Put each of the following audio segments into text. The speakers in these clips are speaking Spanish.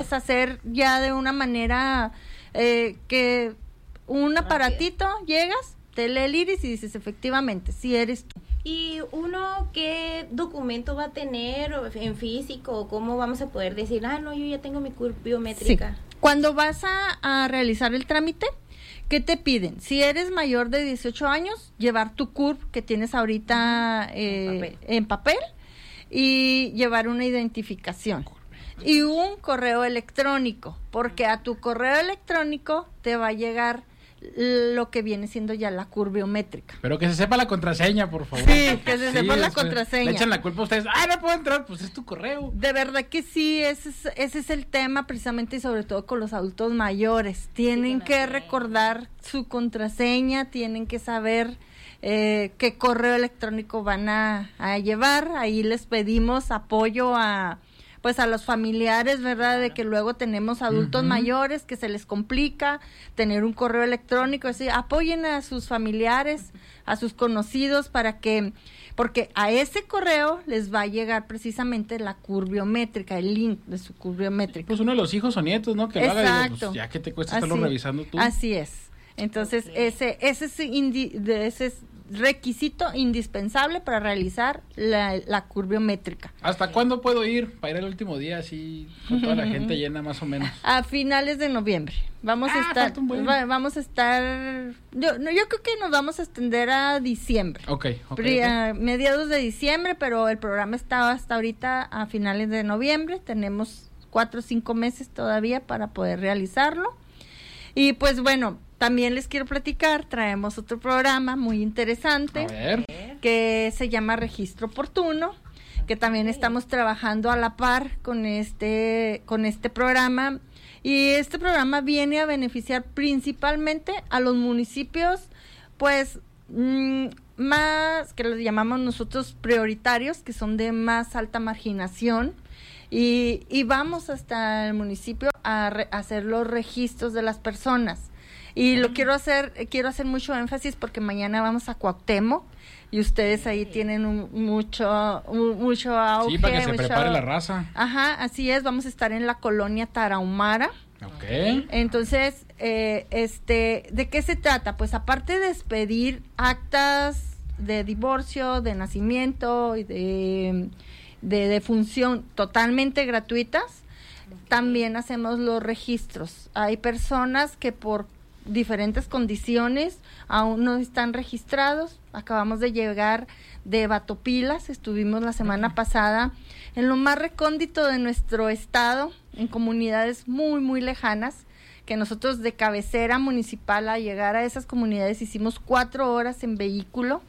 hacer ya de una manera que un aparatito llegas, te lee el iris y dices efectivamente, si eres tú. ¿Y uno qué documento va a tener en físico? ¿O cómo vamos a poder decir, no, yo ya tengo mi CURP biométrica? Sí. Cuando vas a realizar el trámite, ¿qué te piden? Si eres mayor de 18 años, llevar tu CURP que tienes ahorita en papel y llevar una identificación y un correo electrónico, porque a tu correo electrónico te va a llegar lo que viene siendo ya la CURP biométrica. Pero que se sepa la contraseña, por favor. Sí, que se sepa la contraseña. Le echan la culpa a ustedes. No puedo entrar, pues es tu correo. De verdad que sí, ese es el tema precisamente y sobre todo con los adultos mayores. Tienen que recordar su contraseña, tienen que saber qué correo electrónico van a llevar. Ahí les pedimos apoyo a los familiares, ¿verdad? De que luego tenemos adultos mayores que se les complica tener un correo electrónico, así, apoyen a sus familiares, a sus conocidos porque a ese correo les va a llegar precisamente la CURP biométrica, el link de su CURP biométrica. Pues uno de los hijos o nietos, ¿no? Que lo haga, digo, pues ya que te cuesta estarlo revisando tú. Así es. Entonces, ese es requisito indispensable para realizar la CURP biométrica. ¿Hasta cuándo puedo ir para ir el último día así con toda la gente llena más o menos? A finales de noviembre. Vamos a estar yo creo que nos vamos a extender a diciembre. Okay. A mediados de diciembre, pero el programa está hasta ahorita a finales de noviembre. Tenemos 4 o 5 meses todavía para poder realizarlo. Y pues bueno, también les quiero platicar, traemos otro programa muy interesante que se llama Registro Oportuno, que también estamos trabajando a la par con este programa, y este programa viene a beneficiar principalmente a los municipios pues más, que los llamamos nosotros prioritarios, que son de más alta marginación, y vamos hasta el municipio a hacer los registros de las personas. Y lo quiero hacer mucho énfasis porque mañana vamos a Cuauhtémoc y ustedes ahí tienen mucho auge. Sí, para que se prepare la raza. Ajá, así es, vamos a estar en la colonia Tarahumara. Okay. Entonces, ¿de qué se trata? Pues aparte de expedir actas de divorcio, de nacimiento y de defunción totalmente gratuitas, también hacemos los registros. Hay personas que por diferentes condiciones aún no están registrados. Acabamos de llegar de Batopilas, estuvimos la semana pasada en lo más recóndito de nuestro estado, en comunidades muy muy lejanas, que nosotros de cabecera municipal a llegar a esas comunidades hicimos 4 horas en vehículo,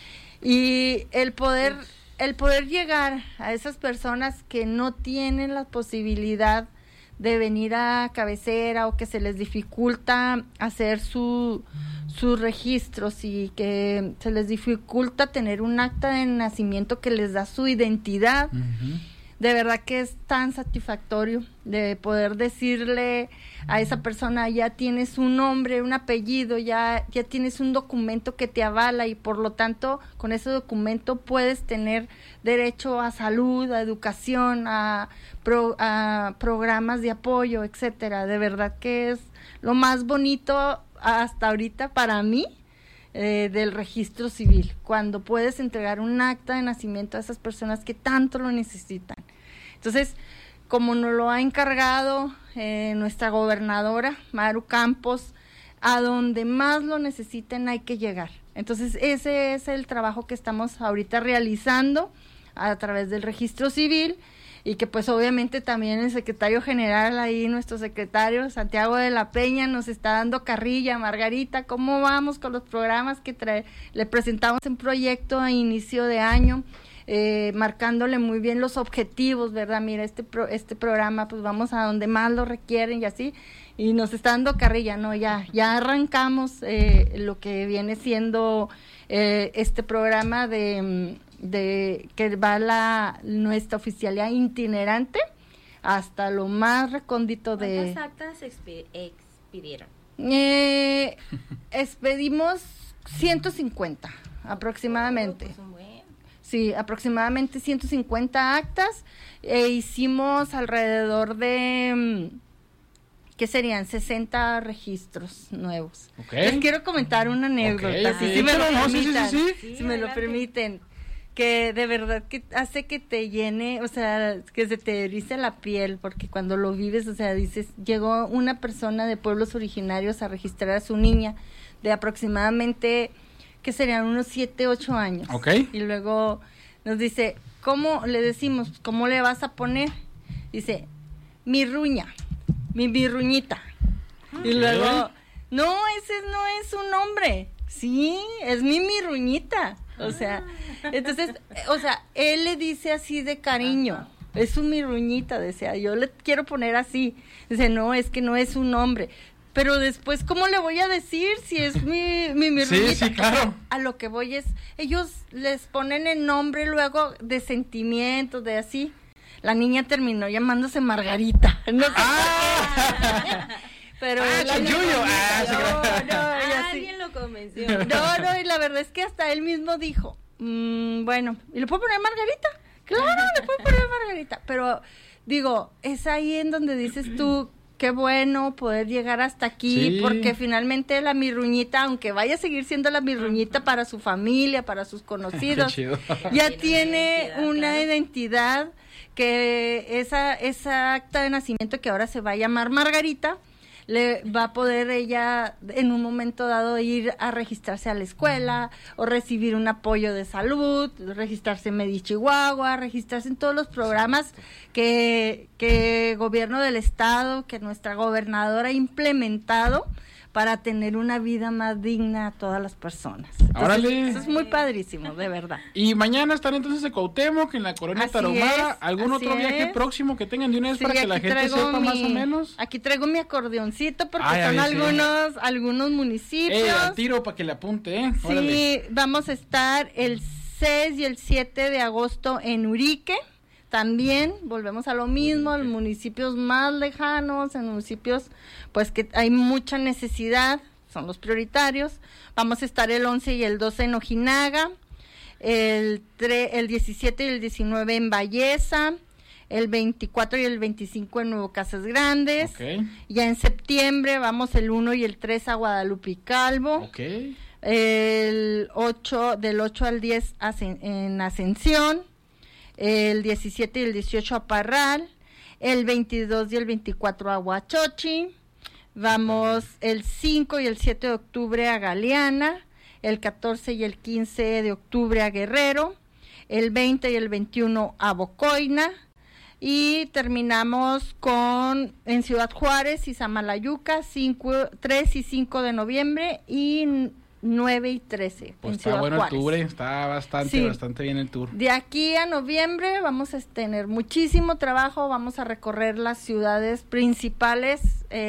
y el poder llegar a esas personas que no tienen la posibilidad de venir a cabecera o que se les dificulta hacer sus registros y que se les dificulta tener un acta de nacimiento que les da su identidad. De verdad que es tan satisfactorio de poder decirle a esa persona, ya tienes un nombre, un apellido, ya tienes un documento que te avala, y por lo tanto con ese documento puedes tener derecho a salud, a educación, a programas de apoyo, etcétera. De verdad que es lo más bonito hasta ahorita para mí del registro civil, cuando puedes entregar un acta de nacimiento a esas personas que tanto lo necesitan. Entonces, como nos lo ha encargado nuestra gobernadora, Maru Campos, a donde más lo necesiten hay que llegar. Entonces, ese es el trabajo que estamos ahorita realizando a través del registro civil, y que pues obviamente también el secretario general ahí, nuestro secretario Santiago de la Peña, nos está dando carrilla. Margarita, ¿cómo vamos con los programas que le presentamos en proyecto a inicio de año? Marcándole muy bien los objetivos, ¿verdad? Mira, este programa, pues vamos a donde más lo requieren y así, y nos está dando carrilla, ¿no? Ya arrancamos lo que viene siendo este programa de que va nuestra oficialidad itinerante hasta lo más recóndito de... ¿Cuántas actas expidieron? Expedimos 150 aproximadamente. Pues Sí, aproximadamente 150 actas, hicimos alrededor de, ¿qué serían? 60 registros nuevos. Okay. Les quiero comentar una anécdota, si me lo permiten, si me lo permiten, que de verdad que hace que te llene, o sea, que se te erice la piel, porque cuando lo vives, o sea, dices, llegó una persona de pueblos originarios a registrar a su niña de aproximadamente, que serían unos 7, 8 años. Okay. Y luego nos dice, ¿cómo le decimos? ¿Cómo le vas a poner? Dice, mi ruña, mi ruñita. Y luego, no, ese no es un nombre. Sí, es mi ruñita. O sea, entonces, o sea, él le dice así de cariño. Es un mi ruñita, decía, yo le quiero poner así. Dice, no, es que no es un nombre. Pero después, ¿cómo le voy a decir si es mi ruñita? Sí, claro. A lo que voy es, ellos les ponen el nombre luego de sentimientos, de así. La niña terminó llamándose Margarita. No sé pero alguien lo convenció. No, y la verdad es que hasta él mismo dijo, bueno, ¿y le puedo poner Margarita? Claro, le puedo poner Margarita. Pero, digo, es ahí en donde dices tú, qué bueno poder llegar hasta aquí, porque finalmente la mirruñita, aunque vaya a seguir siendo la mirruñita para su familia, para sus conocidos, ya tiene una identidad que esa acta de nacimiento que ahora se va a llamar Margarita, le va a poder ella en un momento dado ir a registrarse a la escuela o recibir un apoyo de salud, registrarse en Medichihuahua, registrarse en todos los programas que gobierno del estado, que nuestra gobernadora ha implementado para tener una vida más digna a todas las personas. Entonces, eso es muy padrísimo, de verdad. Y mañana están entonces en Cuauhtémoc, en la Colonia Tarahumara. ¿Algún otro viaje próximo que tengan de una vez para que la gente sepa más o menos? Aquí traigo mi acordeoncito porque son algunos municipios. Al tiro para que le apunte, ¿eh? Sí, órale. Vamos a estar el 6 y el 7 de agosto en Urique. También volvemos a lo mismo, en municipios más lejanos, en municipios pues que hay mucha necesidad, son los prioritarios. Vamos a estar el 11 y el 12 en Ojinaga, el 17 y el 19 en Valleza, el 24 y el 25 en Nuevo Casas Grandes. Ya en septiembre vamos el 1 y el 3 a Guadalupe y Calvo. El 8, del 8 al 10 en Ascensión. El 17 y el 18 a Parral, el 22 y el 24 a Huachochi, vamos el 5 y el 7 de octubre a Galeana, el 14 y el 15 de octubre a Guerrero, el 20 y el 21 a Bocoina, y terminamos en Ciudad Juárez y Samalayuca, 3 y 5 de noviembre, y 9 y 13 pues en está Ciudad bueno Juárez. El tour, está bastante bien el tour. De aquí a noviembre vamos a tener muchísimo trabajo, vamos a recorrer las ciudades principales,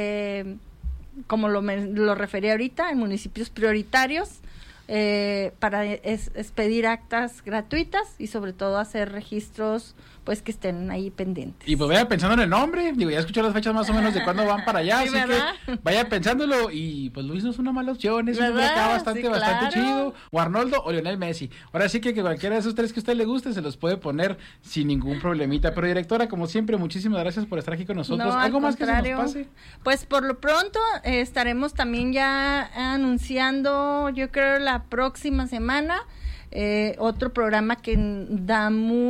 como lo referí ahorita, en municipios prioritarios, para expedir actas gratuitas y sobre todo hacer registros pues que estén ahí pendientes. Y pues vaya pensando en el nombre, digo, ya escuché las fechas más o menos de cuándo van para allá, así que vaya pensándolo, y pues Luis no es una mala opción, es un hombre acá bastante chido, o Arnoldo o Lionel Messi. Ahora sí que cualquiera de esos tres que a usted le guste se los puede poner sin ningún problemita. Pero directora, como siempre, muchísimas gracias por estar aquí con nosotros. ¿Algo más que se nos pase? Pues por lo pronto estaremos también ya anunciando, yo creo la próxima semana, otro programa que da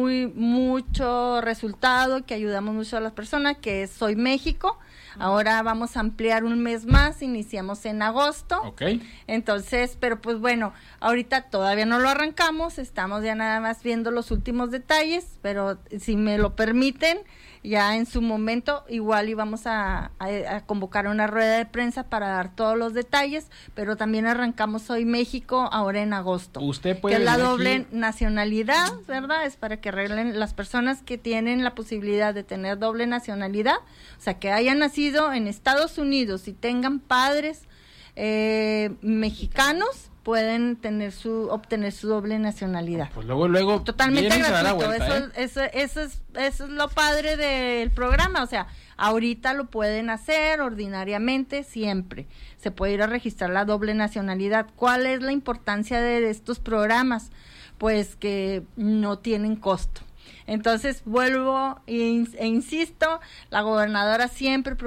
mucho resultado, que ayudamos mucho a las personas, que es Soy México. Ahora vamos a ampliar un mes más, iniciamos en agosto. Entonces, pero pues bueno, ahorita todavía no lo arrancamos, estamos ya nada más viendo los últimos detalles, pero si me lo permiten, ya en su momento igual íbamos a convocar una rueda de prensa para dar todos los detalles, pero también arrancamos Hoy México ahora en agosto. Usted puede, que es la doble nacionalidad, ¿verdad? Es para que arreglen las personas que tienen la posibilidad de tener doble nacionalidad, o sea, que hayan nacido en Estados Unidos y tengan padres mexicanos, pueden obtener su doble nacionalidad. Pues luego totalmente gratuito. Vuelta, eso es lo padre del programa, o sea, ahorita lo pueden hacer ordinariamente, siempre se puede ir a registrar la doble nacionalidad. ¿Cuál es la importancia de estos programas? pues que no tienen costo. Entonces vuelvo e insisto, la gobernadora siempre